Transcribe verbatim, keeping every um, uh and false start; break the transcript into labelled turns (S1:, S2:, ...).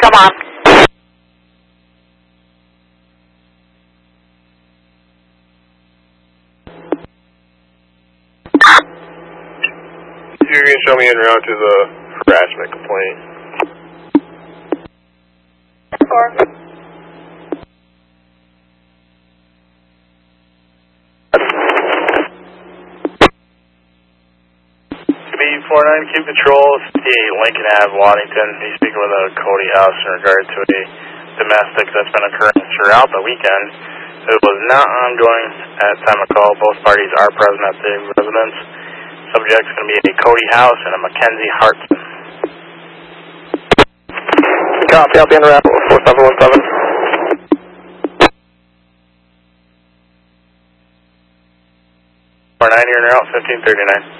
S1: Come on.
S2: You can show me en route to the harassment complaint.
S1: Four.
S3: B four nine, keep control, fifty-eight Lincoln Avenue, Waddington. He's speaking with a Cody House in regard to a domestic that's been occurring throughout the weekend. It was not ongoing at time of call. Both parties are present at the residence. Subject's going to be a Cody House and a Mackenzie Hartson.
S4: Copy, I'll be in wrap four seven one seven.
S3: four nine, you're in route, fifteen thirty-nine.